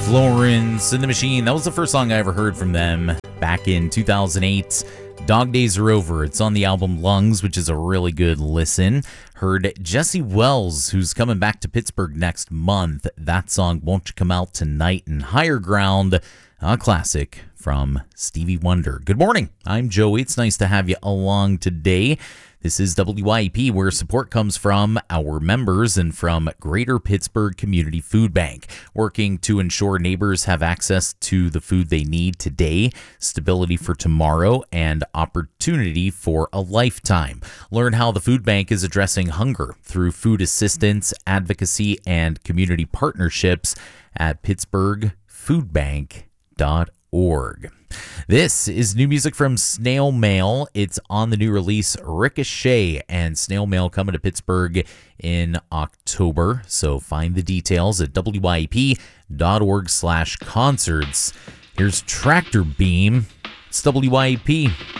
Florence and the Machine. That was the first song I ever heard from them back in 2008. Dog Days Are Over. It's on the album Lungs, which is a really good listen. Heard Jesse Wells, who's coming back to Pittsburgh next month. That song, Won't You Come Out Tonight, and Higher Ground, a classic from Stevie Wonder. Good morning. I'm Joey. It's nice to have you along today. This is WYEP, where support comes from our members and from Greater Pittsburgh Community Food Bank, working to ensure neighbors have access to the food they need today, stability for tomorrow, and opportunity for a lifetime. Learn how the food bank is addressing hunger through food assistance, advocacy, and community partnerships at pittsburghfoodbank.org. This is new music from Snail Mail. It's on the new release Ricochet, and Snail Mail coming to Pittsburgh in October. So find the details at wyep.org/concerts. Here's Tractor Beam. It's WYEP.